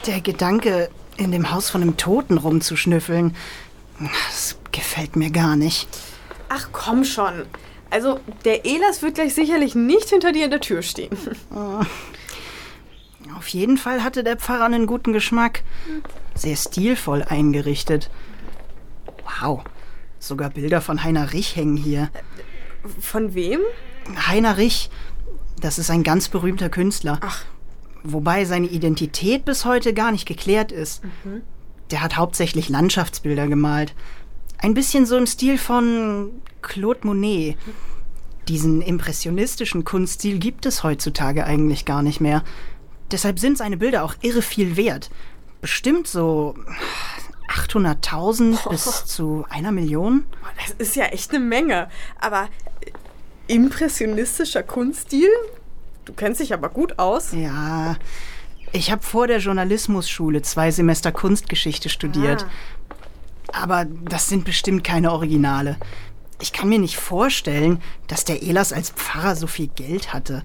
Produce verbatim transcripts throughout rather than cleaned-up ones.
Der Gedanke, in dem Haus von einem Toten rumzuschnüffeln, das gefällt mir gar nicht. Ach komm schon. Also, der Elas wird gleich sicherlich nicht hinter dir in der Tür stehen. Auf jeden Fall hatte der Pfarrer einen guten Geschmack. Sehr stilvoll eingerichtet. Wow, sogar Bilder von Heiner Rich hängen hier. Von wem? Heiner Rich, das ist ein ganz berühmter Künstler. Ach. Wobei seine Identität bis heute gar nicht geklärt ist. Mhm. Der hat hauptsächlich Landschaftsbilder gemalt. Ein bisschen so im Stil von Claude Monet. Diesen impressionistischen Kunststil gibt es heutzutage eigentlich gar nicht mehr. Deshalb sind seine Bilder auch irre viel wert. Bestimmt so achthunderttausend oh. bis zu einer Million. Das ist ja echt eine Menge. Aber impressionistischer Kunststil? Du kennst dich aber gut aus. Ja, ich habe vor der Journalismusschule zwei Semester Kunstgeschichte studiert. Ah. Aber das sind bestimmt keine Originale. Ich kann mir nicht vorstellen, dass der Elas als Pfarrer so viel Geld hatte.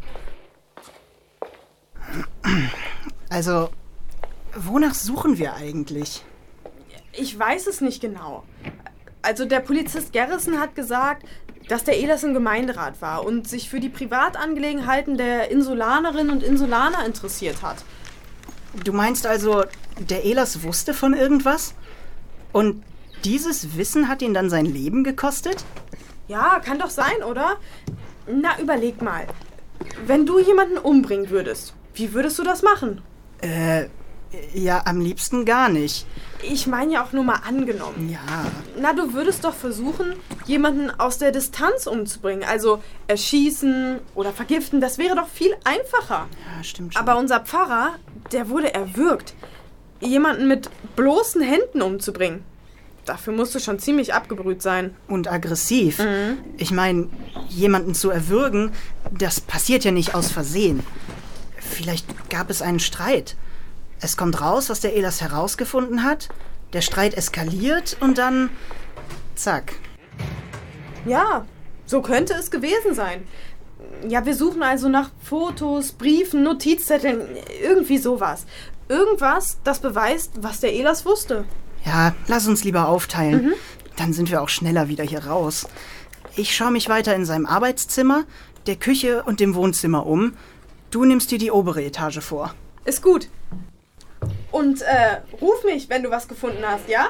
Also, wonach suchen wir eigentlich? Ich weiß es nicht genau. Also der Polizist Garrison hat gesagt, dass der Elas im Gemeinderat war und sich für die Privatangelegenheiten der Insulanerinnen und Insulaner interessiert hat. Du meinst also, der Elas wusste von irgendwas? Und dieses Wissen hat ihn dann sein Leben gekostet? Ja, kann doch sein, oder? Na, überleg mal. Wenn du jemanden umbringen würdest, wie würdest du das machen? Äh, ja, am liebsten gar nicht. Ich meine ja auch nur mal angenommen. Ja. Na, du würdest doch versuchen, jemanden aus der Distanz umzubringen. Also erschießen oder vergiften, das wäre doch viel einfacher. Ja, stimmt schon. Aber unser Pfarrer, der wurde erwürgt. Jemanden mit bloßen Händen umzubringen. Dafür musst du schon ziemlich abgebrüht sein. Und aggressiv. Mhm. Ich meine, jemanden zu erwürgen, das passiert ja nicht aus Versehen. Vielleicht gab es einen Streit. Es kommt raus, was der Elas herausgefunden hat. Der Streit eskaliert und dann... zack. Ja, so könnte es gewesen sein. Ja, wir suchen also nach Fotos, Briefen, Notizzetteln, irgendwie sowas. Irgendwas, das beweist, was der Elas wusste. Ja, lass uns lieber aufteilen. Mhm. Dann sind wir auch schneller wieder hier raus. Ich schaue mich weiter in seinem Arbeitszimmer, der Küche und dem Wohnzimmer um. Du nimmst dir die obere Etage vor. Ist gut. Und äh, ruf mich, wenn du was gefunden hast, ja?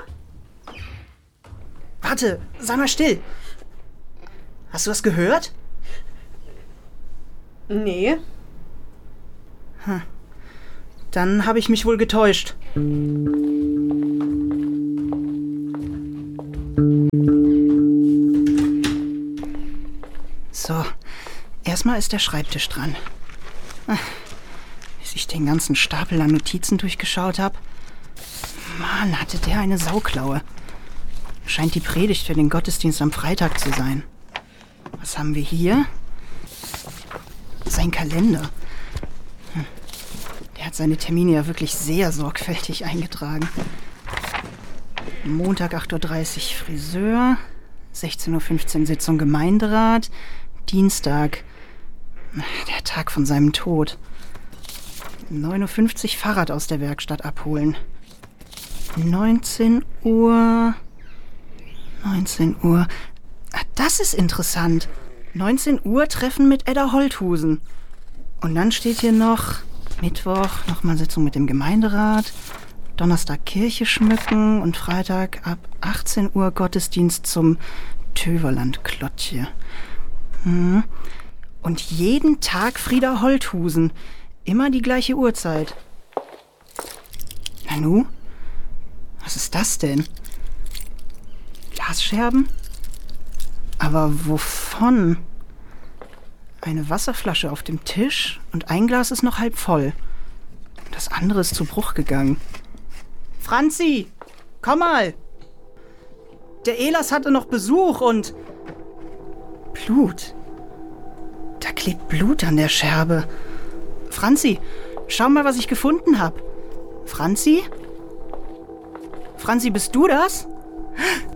Warte, sei mal still. Hast du was gehört? Nee. Hm. Dann habe ich mich wohl getäuscht. So, erstmal ist der Schreibtisch dran. Bis ich den ganzen Stapel an Notizen durchgeschaut habe. Mann, hatte der eine Sauklaue. Scheint die Predigt für den Gottesdienst am Freitag zu sein. Was haben wir hier? Sein Kalender. Hm. Der hat seine Termine ja wirklich sehr sorgfältig eingetragen. Montag acht Uhr dreißig Friseur, sechzehn Uhr fünfzehn Sitzung Gemeinderat, Dienstag, der Tag von seinem Tod. neun Uhr fünfzig Fahrrad aus der Werkstatt abholen. neunzehn Uhr... neunzehn Uhr... Ah, das ist interessant. neunzehn Uhr Treffen mit Edda Holthusen. Und dann steht hier noch Mittwoch nochmal Sitzung mit dem Gemeinderat, Donnerstag Kirche schmücken und Freitag ab achtzehn Uhr Gottesdienst zum Töverland-Klottje. Hm. Und jeden Tag Frieda Holthusen. Immer die gleiche Uhrzeit. Nanu? Was ist das denn? Glasscherben? Aber wovon? Eine Wasserflasche auf dem Tisch und ein Glas ist noch halb voll. Das andere ist zu Bruch gegangen. Franzi, komm mal! Der Elas hatte noch Besuch und... Blut. Da klebt Blut an der Scherbe. Franzi, schau mal, was ich gefunden habe. Franzi? Franzi, bist du das?